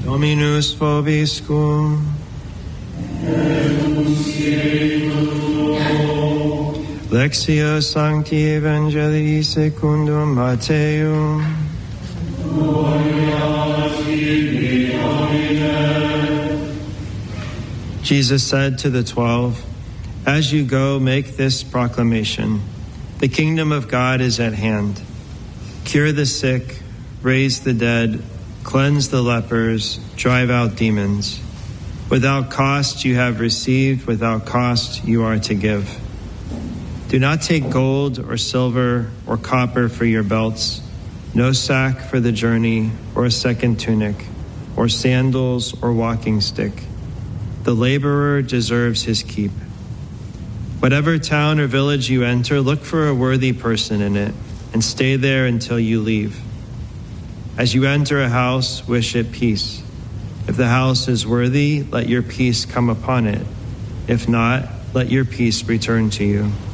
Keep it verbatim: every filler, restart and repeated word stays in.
Dominus vobiscum. Lectio Sancti Evangelii secundum Matteum. Jesus said to the twelve, "As you go, make this proclamation. The kingdom of God is at hand. Cure the sick, raise the dead, cleanse the lepers, drive out demons. Without cost you have received, without cost you are to give. Do not take gold or silver or copper for your belts, no sack for the journey or a second tunic, or sandals or walking stick. The laborer deserves his keep. Whatever town or village you enter, look for a worthy person in it and stay there until you leave. As you enter a house, wish it peace. If the house is worthy, let your peace come upon it. If not, let your peace return to you."